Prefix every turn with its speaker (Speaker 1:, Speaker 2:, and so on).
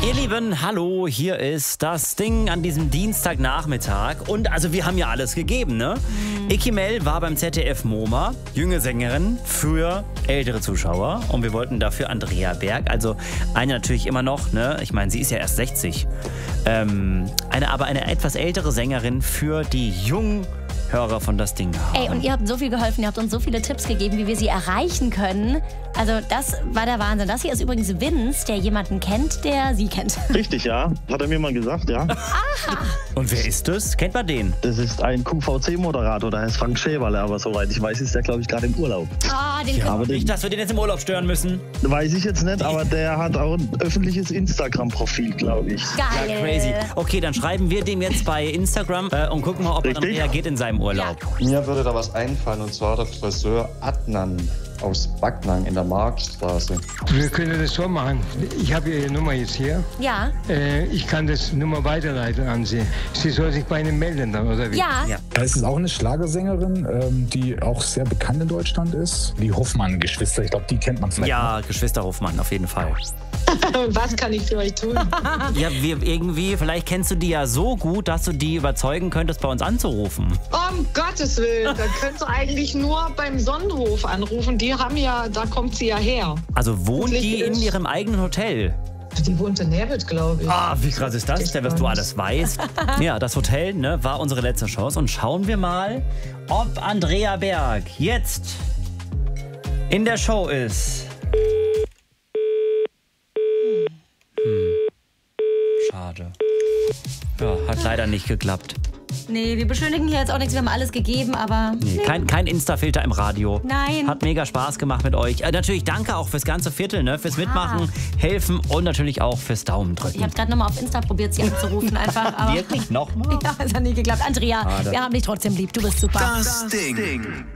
Speaker 1: Ihr Lieben, hallo, hier ist das Ding an diesem Dienstagnachmittag. Und also wir haben ja alles gegeben, ne? Icky Mel war beim ZDF MoMA, junge Sängerin für ältere Zuschauer. Und wir wollten dafür Andrea Berg, also eine natürlich immer noch, ne? Ich meine, sie ist ja erst 60. Aber eine etwas ältere Sängerin für die jungen Hörer von das Ding haben.
Speaker 2: Ey, und ihr habt so viel geholfen, ihr habt uns so viele Tipps gegeben, wie wir sie erreichen können. Also das war der Wahnsinn. Das hier ist übrigens Vince, der jemanden kennt, der sie kennt.
Speaker 3: Richtig, ja. Hat er mir mal gesagt, ja.
Speaker 2: Aha.
Speaker 1: Und wer ist das? Kennt man den?
Speaker 3: Das ist ein QVC-Moderator, der heißt Frank Schäberle, aber soweit ich weiß, ist der, glaube ich, gerade im Urlaub.
Speaker 2: Ah, den
Speaker 3: Ja, aber
Speaker 1: Nicht, dass wir den jetzt im Urlaub stören müssen.
Speaker 3: weiß ich jetzt nicht, aber der hat auch ein öffentliches Instagram-Profil, glaube ich.
Speaker 2: Geil.
Speaker 1: Ja, crazy. Okay, dann schreiben wir dem jetzt bei Instagram und gucken mal, ob er dann
Speaker 3: Richtig.
Speaker 1: reagiert in seinem Urlaub.
Speaker 4: Mir würde da was einfallen, und zwar der Friseur Adnan aus Backnang in der Marktstraße.
Speaker 5: Wir können das so machen. Ich habe Ihre Nummer jetzt hier.
Speaker 2: Ja.
Speaker 5: Ich kann das Nummer weiterleiten an Sie. Sie soll sich bei Ihnen melden dann, oder wie?
Speaker 2: Ja.
Speaker 6: Es ist auch eine Schlagersängerin, die auch sehr bekannt in Deutschland ist. Die Hoffmann-Geschwister, ich glaube, die kennt man vielleicht.
Speaker 1: Ja, Geschwister Hoffmann, auf jeden Fall.
Speaker 7: Was kann ich für euch tun?
Speaker 1: Ja, vielleicht kennst du die ja so gut, dass du die überzeugen könntest, bei uns anzurufen.
Speaker 7: Um Gottes Willen, da könnt ihr eigentlich nur beim Sonnenhof anrufen. Die haben ja, da kommt sie ja her.
Speaker 1: Also wohnt die in ihrem eigenen Hotel?
Speaker 7: Die wohnt in Nerwitt, glaube ich.
Speaker 1: Ah, wie krass ist das denn, was du alles weißt? Ja, das Hotel, ne, war unsere letzte Chance. Und schauen wir mal, ob Andrea Berg jetzt in der Show ist. Schade. Ja, hat leider nicht geklappt.
Speaker 2: Nee, wir beschönigen hier jetzt auch nichts, wir haben alles gegeben, aber...
Speaker 1: Nee, kein Insta-Filter im Radio.
Speaker 2: Nein.
Speaker 1: Hat mega Spaß gemacht mit euch. Natürlich danke auch fürs ganze Viertel, ne? Fürs Mitmachen, helfen und natürlich auch fürs Daumen drücken.
Speaker 2: Ich habe gerade nochmal auf Insta probiert, sie anzurufen einfach. Aber
Speaker 1: Wirklich? Nochmal?
Speaker 2: ja, es hat nie geklappt. Andrea, wir haben dich trotzdem lieb. Du bist super.
Speaker 8: Das Ding.